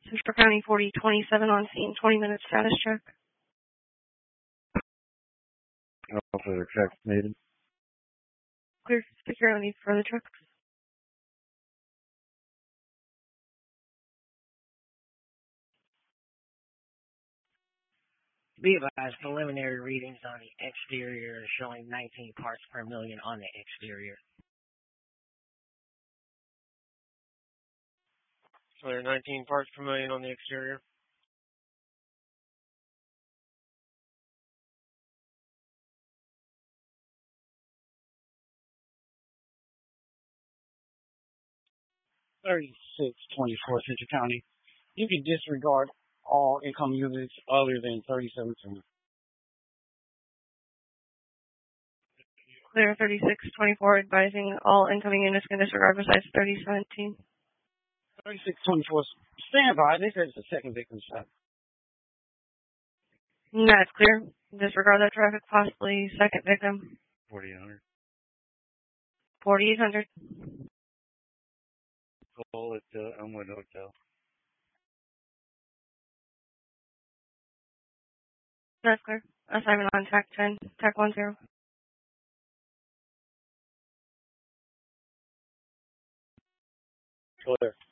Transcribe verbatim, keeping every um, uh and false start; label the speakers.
Speaker 1: Central County forty twenty-seven on scene, twenty minute status check.
Speaker 2: No further checks needed.
Speaker 1: Clear secure, no need further checks.
Speaker 3: Be advised, preliminary readings on the exterior showing nineteen parts per million on the exterior.
Speaker 4: So there are nineteen parts per million on the exterior.
Speaker 5: thirty-six twenty-four Central County. You can disregard all income units other than thirty-seven ten.
Speaker 1: Clear thirty-six twenty-four, advising all incoming units can disregard besides thirty seventeen.
Speaker 5: thirty-six twenty-four, stand by. They said it's a second victim shot.
Speaker 1: That's clear. Disregard that traffic, possibly second victim.
Speaker 2: forty-eight hundred.
Speaker 1: forty-eight hundred.
Speaker 2: Call at the Elmwood Hotel.
Speaker 1: That's clear. Assignment on TAC ten, TAC one zero.
Speaker 5: Clear.